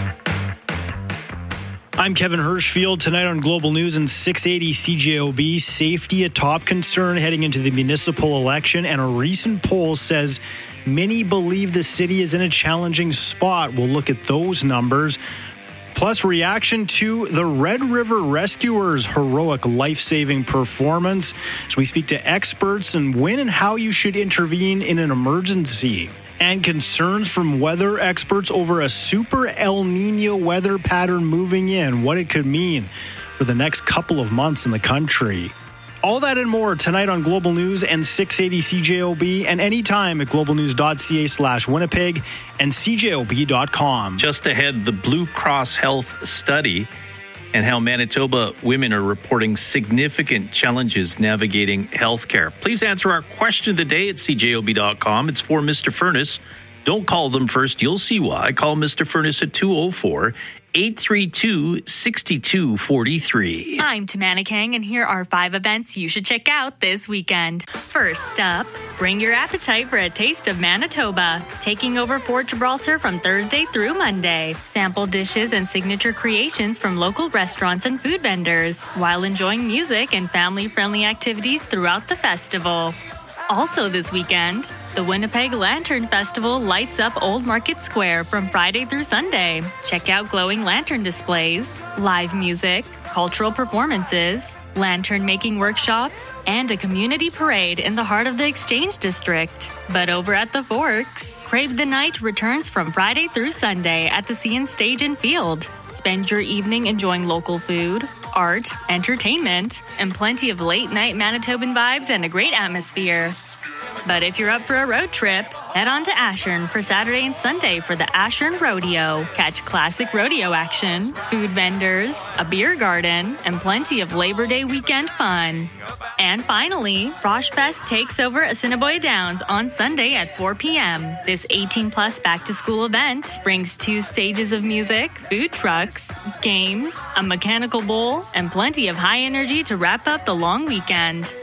I'm Kevin Hirschfield. Tonight on Global News and six eighty C J O B, safety a top concern heading into the municipal election, and a recent poll says many believe the city is in a challenging spot. We'll look at those numbers. Plus, reaction to the Red River Rescuers' heroic life-saving performance as we speak to experts and when and how you should intervene in an emergency. And concerns from weather experts over a super El Nino weather pattern moving in, what it could mean for the next couple of months in the country. All that and more tonight on Global News and six eighty C J O B, and anytime at globalnews.ca slash Winnipeg and C J O B dot com. Just ahead, the Blue Cross Health study and how Manitoba women are reporting significant challenges navigating healthcare. Please answer our question of the day at C J O B dot com. It's for Mister Furness. Don't call them first. You'll see why. Call Mister Furness at two oh four, eight three two, six two four three. I'm Tamana Kang, and here are five events you should check out this weekend. First up, bring your appetite for a taste of Manitoba, taking over Fort Gibraltar from Thursday through Monday. Sample dishes and signature creations from local restaurants and food vendors, while enjoying music and family-friendly activities throughout the festival. Also this weekend, the Winnipeg Lantern Festival lights up Old Market Square from Friday through Sunday. Check out glowing lantern displays, live music, cultural performances, lantern making workshops, and a community parade in the heart of the Exchange District. But over at the Forks, Crave the Night returns from Friday through Sunday at the C N Stage and Field. Spend your evening enjoying local food, art, entertainment, and plenty of late-night Manitoban vibes and a great atmosphere. But if you're up for a road trip, head on to Ashern for Saturday and Sunday for the Ashern Rodeo. Catch classic rodeo action, food vendors, a beer garden, and plenty of Labor Day weekend fun. And finally, Frosh Fest takes over Assiniboia Downs on Sunday at four p.m. This eighteen plus back-to-school event brings two stages of music, food trucks, games, a mechanical bowl, and plenty of high energy to wrap up the long weekend.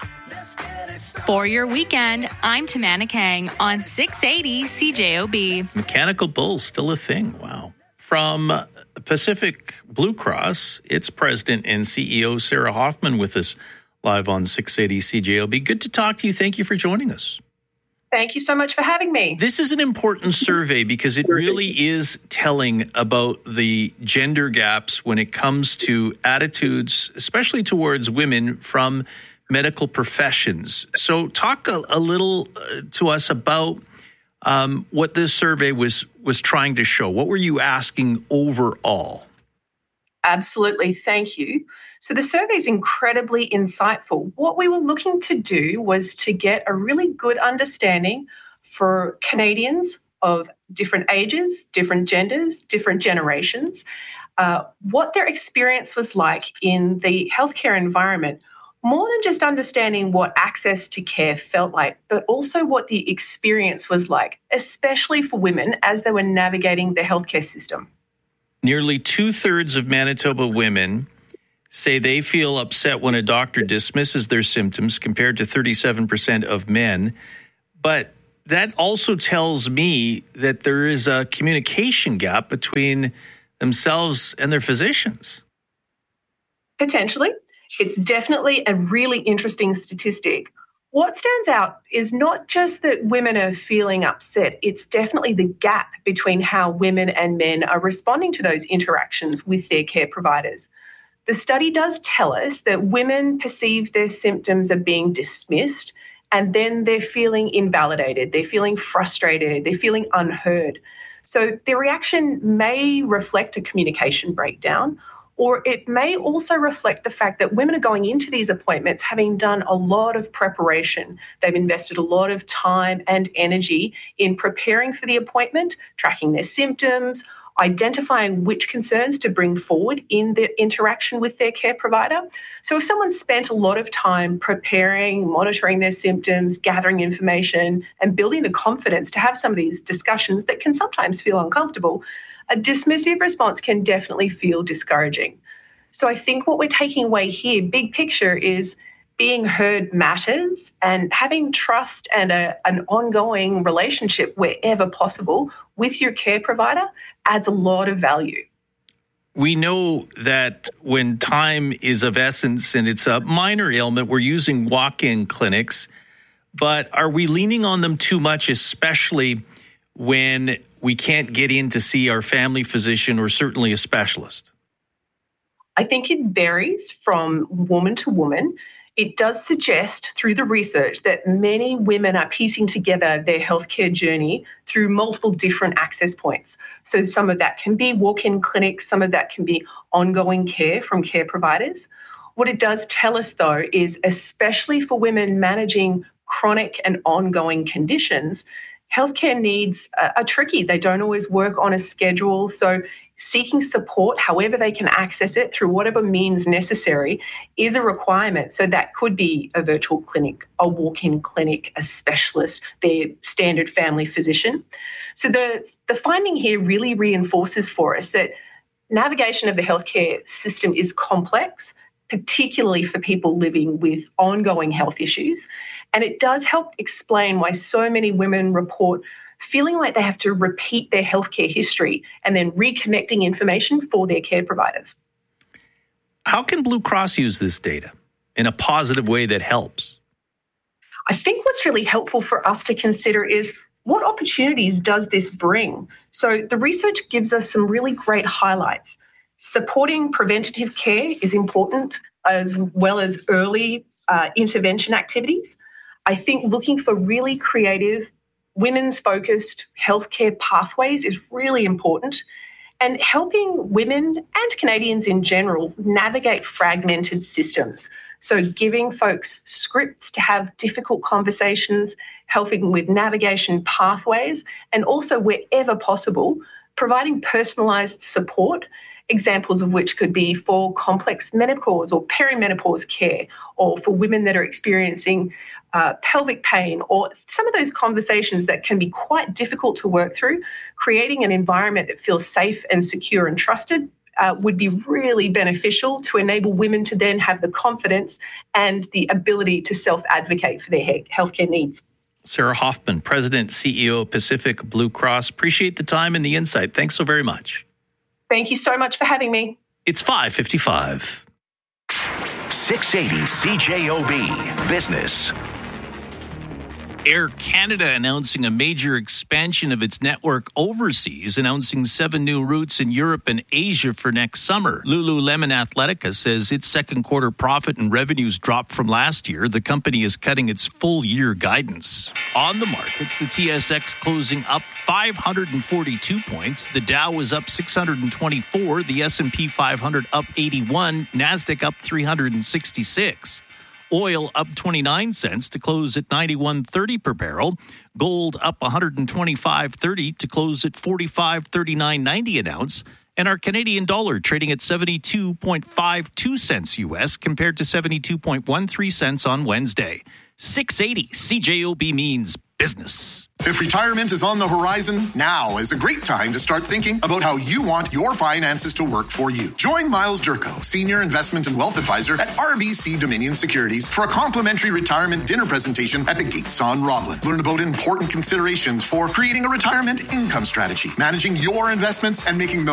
For your weekend, I'm Tamana Kang on six eighty C J O B. Mechanical bull, still a thing. Wow. From Pacific Blue Cross, its president and C E O, Sarah Hoffman, with us live on six eighty C J O B. Good to talk to you. Thank you for joining us. Thank you so much for having me. This is an important survey because it really is telling about the gender gaps when it comes to attitudes, especially towards women from medical professions. So talk a, a little uh, to us about um, what this survey was was trying to show. What were you asking overall? Absolutely. Thank you. So the survey is incredibly insightful. What we were looking to do was to get a really good understanding for Canadians of different ages, different genders, different generations, uh, what their experience was like in the healthcare environment, more than just understanding what access to care felt like, but also what the experience was like, especially for women as they were navigating the healthcare system. Nearly two-thirds of Manitoba women say they feel upset when a doctor dismisses their symptoms, compared to thirty-seven percent of men. But that also tells me that there is a communication gap between themselves and their physicians. Potentially. It's definitely a really interesting statistic. What stands out is not just that women are feeling upset, it's definitely the gap between how women and men are responding to those interactions with their care providers. The study does tell us that women perceive their symptoms are being dismissed, and then they're feeling invalidated, they're feeling frustrated, they're feeling unheard. So their reaction may reflect a communication breakdown, or it may also reflect the fact that women are going into these appointments having done a lot of preparation. They've invested a lot of time and energy in preparing for the appointment, tracking their symptoms, identifying which concerns to bring forward in the interaction with their care provider. So if someone spent a lot of time preparing, monitoring their symptoms, gathering information, and building the confidence to have some of these discussions that can sometimes feel uncomfortable, a dismissive response can definitely feel discouraging. So I think what we're taking away here, big picture, is being heard matters, and having trust and a, an ongoing relationship wherever possible with your care provider adds a lot of value. We know that when time is of essence and it's a minor ailment, we're using walk-in clinics, but are we leaning on them too much, especially when we can't get in to see our family physician or certainly a specialist? I think it varies from woman to woman. It does suggest through the research that many women are piecing together their healthcare journey through multiple different access points. So some of that can be walk-in clinics, some of that can be ongoing care from care providers. What it does tell us, though, is especially for women managing chronic and ongoing conditions, healthcare needs are tricky. They don't always work on a schedule. So seeking support, however they can access it through whatever means necessary, is a requirement. So that could be a virtual clinic, a walk-in clinic, a specialist, their standard family physician. So the, the finding here really reinforces for us that navigation of the healthcare system is complex, particularly for people living with ongoing health issues. And it does help explain why so many women report feeling like they have to repeat their healthcare history and then reconnecting information for their care providers. How can Blue Cross use this data in a positive way that helps? I think what's really helpful for us to consider is what opportunities does this bring? So the research gives us some really great highlights. Supporting preventative care is important, as well as early uh, intervention activities. I think looking for really creative, women's focused healthcare pathways is really important, and helping women and Canadians in general navigate fragmented systems. So giving folks scripts to have difficult conversations, helping with navigation pathways, and also wherever possible, providing personalised support, examples of which could be for complex menopause or perimenopause care, or for women that are experiencing uh, pelvic pain, or some of those conversations that can be quite difficult to work through. Creating an environment that feels safe and secure and trusted uh, would be really beneficial to enable women to then have the confidence and the ability to self-advocate for their he- healthcare needs. Sarah Hoffman, President, C E O of Pacific Blue Cross. Appreciate the time and the insight. Thanks so very much. Thank you so much for having me. It's five fifty-five. six eighty C J O B Business. Air Canada announcing a major expansion of its network overseas, announcing seven new routes in Europe and Asia for next summer. Lululemon Athletica says its second quarter profit and revenues dropped from last year. The company is cutting its full year guidance. On the markets, the T S X closing up five hundred forty-two points. The Dow was up six hundred twenty-four. The S and P five hundred up eighty-one. NASDAQ up three hundred sixty-six. Oil up twenty-nine cents to close at ninety-one thirty per barrel. Gold up one hundred twenty-five thirty to close at forty-five thirty-nine ninety an ounce. And our Canadian dollar trading at seventy-two point five two cents U S compared to seventy-two point one three cents on Wednesday. six eighty C J O B means business. If retirement is on the horizon, now is a great time to start thinking about how you want your finances to work for you. Join Miles Durko, Senior Investment and Wealth Advisor at R B C Dominion Securities, for a complimentary retirement dinner presentation at the Gates on Roblin. Learn about important considerations for creating a retirement income strategy, managing your investments, and making the